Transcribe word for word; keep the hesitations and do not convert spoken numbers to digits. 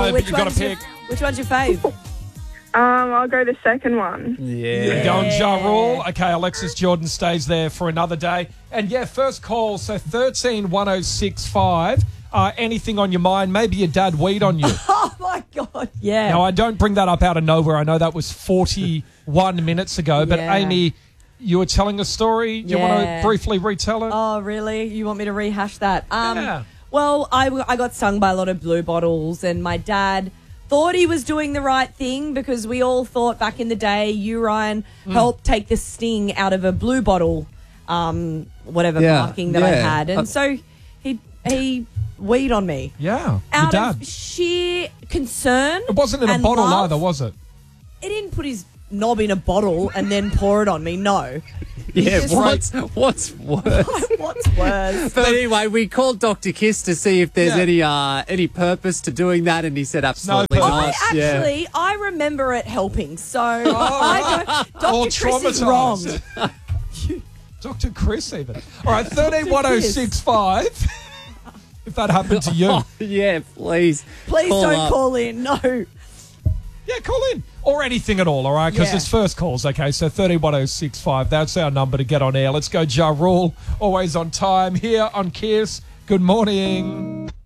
five. which You've got to one's your- pick. Which one's your fave? Um, I'll go the second one. You're Yeah. going Ja Rule. Okay, Alexis Jordan stays there for another day. And yeah, first call, so thirteen one oh six five. Uh, anything on your mind? Maybe your dad weed on you. Oh, my God. Yeah. Now, I don't bring that up out of nowhere. I know that was forty-one minutes ago. But, Yeah. Amy, you were telling a story. Do you want Yeah. to briefly retell it? Oh, really? You want me to rehash that? Um, Yeah. Well, I, I got stung by a lot of blue bottles, and my dad thought he was doing the right thing because we all thought back in the day you, Ryan, Mm. helped take the sting out of a blue bottle, um, whatever Yeah, marking that I yeah. had. And Uh, so he he weed on me. Yeah, your Out dad. of sheer concern. It wasn't in a and bottle love. either, was it? He didn't put his knob in a bottle and then pour it on me. No. Yeah, just what's, what's worse? What's worse? But anyway, we called Doctor Kiss to see if there's Yeah. any uh, any purpose to doing that, and he said absolutely purpose. not. I yeah. actually, I remember it helping. So I don't. All Doctor Chris is wrong. traumatised. Doctor Chris, even. All right, thirteen one oh six five. If that happened to you. Oh, yeah, please. Please call don't up. call in. No. Yeah, call in. Or anything at all, all right? Because Yeah. it's first calls, okay? So thirteen one oh six five, that's our number to get on air. Let's go, Ja Rule. Always on time here on Kiss. Good morning.